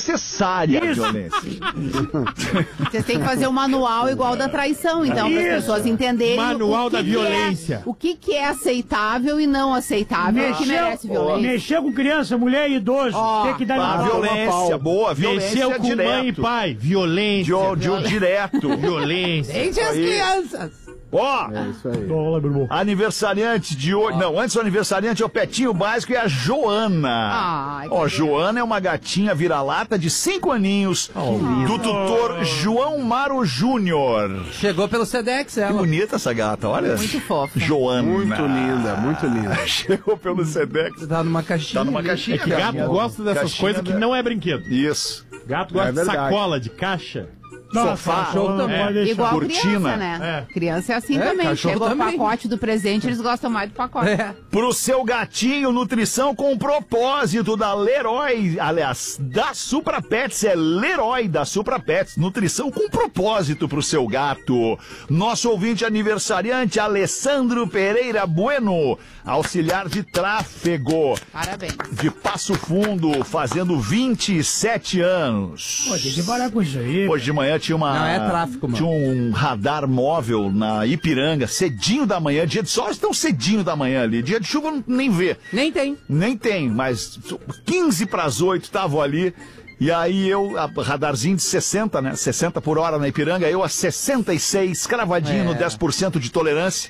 necessária a violência. Vocês têm que fazer um manual igual da traição, então, para as pessoas entenderem Manual da violência. O que é aceitável e não aceitável, o que merece violência. Mexer com criança, mulher e idoso, tem que dar A violência, boa, violência Mexeu com direto. mãe e pai, violência. Direto. Violência. Entre as crianças. Ó, isso aí. Olá, meu irmão. aniversariante de hoje. Não, antes do aniversariante é o Petinho Básico e a Joana. Ai, Ó, que Joana é uma gatinha vira-lata de 5 aninhos do tutor João Maro Júnior. Chegou pelo Sedex, Que ela. bonita essa gata, olha. Muito fofa. Joana. Muito linda, muito linda. Chegou pelo Sedex. Tá numa caixinha. Tá numa ali. caixinha. É que gato gosta dessas Caixinha coisas que não é brinquedo. Isso. Gato gosta de verdade. sacola, de caixa. Sofá. Cachorro também. Pode deixar. Igual Cortina. criança, né? Criança é assim também. cachorro Chegou também. o pacote do presente, eles gostam mais do pacote. Pro seu gatinho, nutrição com propósito da Leroy, aliás, da Supra Pets, é Leroy da Supra Pets, nutrição com propósito pro seu gato. Nosso ouvinte aniversariante, Alessandro Pereira Bueno, auxiliar de tráfego, Parabéns. de Passo Fundo, fazendo 27 anos. Pô, tem que parar com isso aí. Hoje de manhã tinha uma. Não, é tráfico, mano. Tinha um radar móvel na Ipiranga, cedinho da manhã, dia de sol, tão cedinho da manhã ali. Dia de chuva nem vê. Nem tem. Nem tem, mas 15 para as 8 estavam ali. E aí radarzinho de 60, né? 60 por hora na Ipiranga, eu a 66, cravadinho no 10% de tolerância.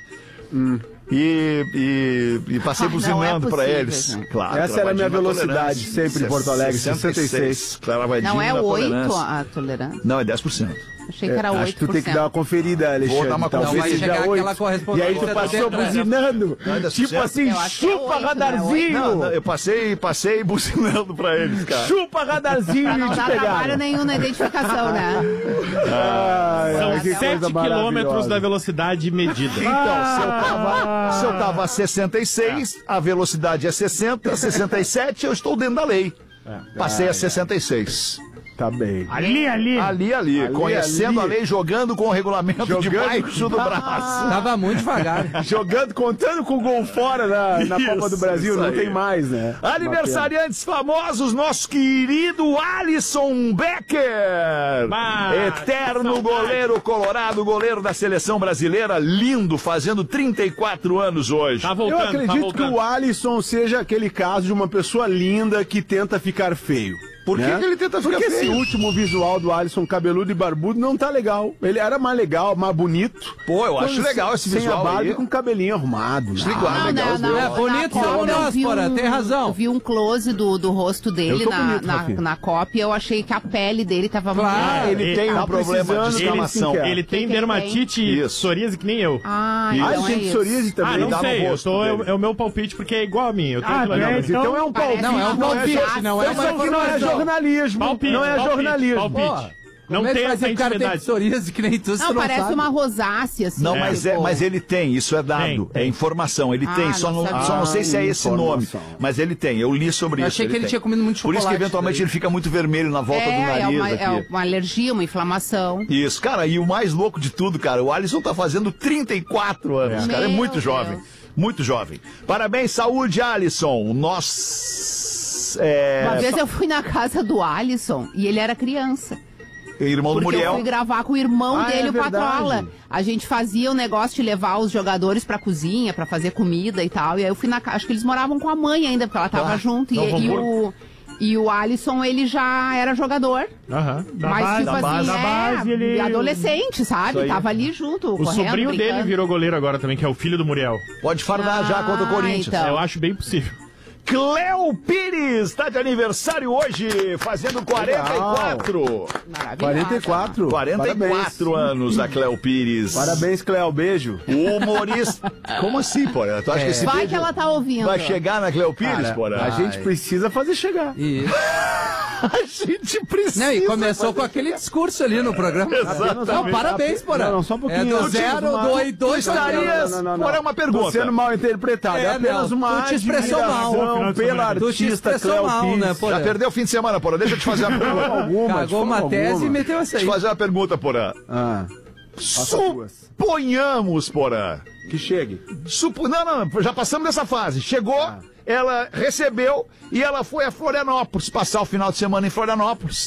E passei Não é buzinando pra possível, eles. né? Claro, Essa era a minha cravadinho na velocidade tolerância. sempre em Porto Alegre, 66. Cravadinho Não é na 8 tolerância. a tolerância? Não, é 10%. Achei que era 8%. Acho que tu tem que dar uma conferida, Alexandre. Vou dar uma Talvez conferida. seja Vai chegar 8. aquela correspondência E aí tu do passou Detran. buzinando. Não, é 10%. Tipo assim, Eu acho que é chupa 8, radarzinho. Não, eu passei buzinando pra eles, cara. Chupa radarzinho Pra não e te dar trabalho pegaram. nenhum na identificação, né? São que 7 coisa quilômetros maravilhosa. da velocidade medida. Então, se eu tava a 66, a velocidade é 60, 67, eu estou dentro da lei. Passei a 66. Tá bem. Ali, conhecendo ali. a lei, jogando com o regulamento debaixo do braço. Tava muito devagar. Jogando, contando com o gol fora na Copa do Brasil, isso não aí. tem mais, né? Aniversariantes famosos, nosso querido Alisson Becker. Bah, Eterno que saudade. goleiro colorado, goleiro da seleção brasileira, lindo, fazendo 34 anos hoje. Tá Eu voltando, tá acredito que voltando. o Alisson seja aquele caso de uma pessoa linda que tenta ficar feio. Por que né? que ele tenta ficar Porque esse feio? último visual do Alisson cabeludo e barbudo não tá legal. Ele era mais legal, mais bonito. Pô, eu acho legal esse sem visual a barba aí. e com o cabelinho arrumado. Né? Não. É bonito, Na somos Copa, eu nós, vi Porã, tem razão. Eu vi um close do rosto dele Eu tô bonito, Rafinha. na Copa e eu achei que a pele dele tava Claro, muito... Ele tem tá um problema de precisando, escamação. ele- Ele tem Quem dermatite e Isso. psoríase que nem eu. Ah, Ah, então ele é tem isso. psoríase também. Ah, não dá no sei, rosto é dele. o meu palpite porque é igual a mim. Eu tenho aquilo ali. é, Então é um palpite. Não, é um palpite, não é Isso uma aqui não é informação. jornalismo. Palpite, não é palpite, jornalismo. palpite. Não Como é que tem vai essa ser que o cara tem intimidade. psoríase que nem tu, se Não, tu não parece sabe. uma rosácea, assim. Não, tipo- mas ele tem, isso é dado, Tem. é informação, ele tem, Ah, só não não sabia. sei se é esse nome, Informação. mas ele tem, eu li sobre Eu isso. achei que ele tem. tinha comido muito Por isso que chocolate eventualmente daí. ele fica muito vermelho na volta do nariz é aqui. uma alergia, uma inflamação. Isso, cara, e o mais louco de tudo, cara, o Alisson tá fazendo 34 anos, cara, é Meu muito Deus. jovem, muito jovem. Parabéns, saúde, Alisson, nós... Uma vez eu fui na casa do Alisson e ele era criança. Irmão do Porque eu Muriel. fui gravar com o irmão Ah, dele, é o verdade. Patrola. A gente fazia o negócio de levar os jogadores pra cozinha, pra fazer comida e tal. E aí eu fui na casa. Acho que eles moravam com a mãe ainda, porque ela tava junto. E o Alisson, ele já era jogador. Aham. Mas, tipo assim, da base, ele- adolescente, sabe? Tava ali junto, O correndo, sobrinho dele brincando. virou goleiro agora também, que é o filho do Muriel. Pode fardar já contra o Corinthians. então. Eu acho bem possível. Cléo Pires está de aniversário hoje, fazendo 44. Maravilhosa. 44. 44 anos a Cléo Pires. Parabéns, Cléo. Beijo. O humorista... Como assim, porra? Tu acha que esse Vai beijo que ela tá ouvindo. vai chegar na Cléo Pires, porra? A gente precisa fazer chegar. E... A gente precisa... Não, e começou com aquele discurso ali no programa. Exatamente. Não, parabéns, Porã. Não, só um pouquinho. É do Eu tive 0, uma- do Tu 2, estarias... Porra, é uma Tô pergunta. sendo mal interpretado. É É, apenas não, uma tu te expressou mal. admiração pela Tu te artista expressou Cléo mal, Pires. né, Porã? Já perdeu o fim de semana, porra. Deixa eu te fazer uma pergunta. Cagou uma tese e meteu essa Deixa aí. eu te fazer uma pergunta, porra. Ah, Suponhamos, porra. que chegue. Não, já passamos dessa fase. Chegou, ela recebeu e ela foi a Florianópolis, passar o final de semana em Florianópolis.